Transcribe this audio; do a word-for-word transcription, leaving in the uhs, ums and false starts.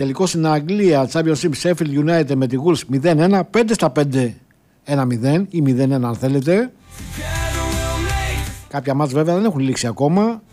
τελικό στην Αγγλία, Championship Sheffield United με τη Wolves μηδέν ένα, πέντε στα πέντε ένα μηδέν ή μηδέν ένα αν θέλετε. Κάποια μάτς βέβαια δεν έχουν λήξει ακόμα.